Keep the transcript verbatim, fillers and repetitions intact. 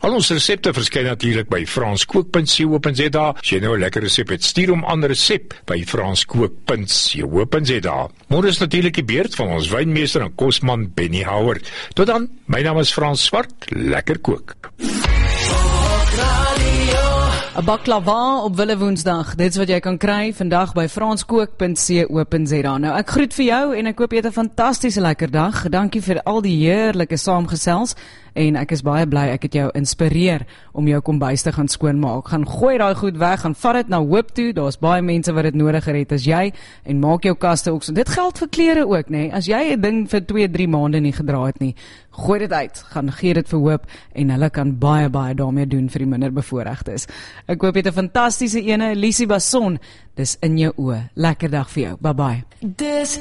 Al ons resepte verskyn natuurlik by franskook punt co punt za. As jy nou 'n lekker resep het, stuur hom aan resep by franskook punt co punt za. Môre is natuurlik die beurt van ons wynmeester en kosman Benny Howard. Tot dan, my naam is Frans Swart, lekker kook. 'n Baklava op Wille Woensdag, dit is wat jy kan kry vandag by franskook punt co punt za. Nou ek groet vir jou en ek hoop jy het 'n fantastiese lekker dag. Dankie vir al die heerlike saamgesels en ek is baie bly ek het jou inspireer om jou kombuis te gaan skoonmaak. Gaan gooi daai goed weg, gaan vat dit na Hoop toe. Daar's baie mense wat dit nodiger het as jy en maak jou kaste ook so. Dit geld vir klere ook, nê. Nee. As jy 'n ding vir twee, drie maande nie gedra het nie, gooi dit uit. Gaan gee dit vir Hoop en hulle kan baie baie daarmee doen vir die minderbevoorregtes. Ek hoop jy het 'n fantastiese ene, Lisie Basson. Dis in jou oë. Lekker dag vir jou. Bye bye. Dis